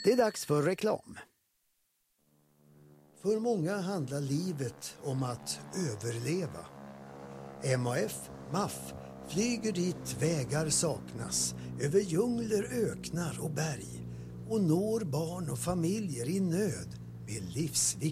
Det är dags för reklam. För många handlar livet om att överleva. MAF flyger dit vägar saknas, över djungler, öknar och berg och når barn och familjer i nöd med livsviktiga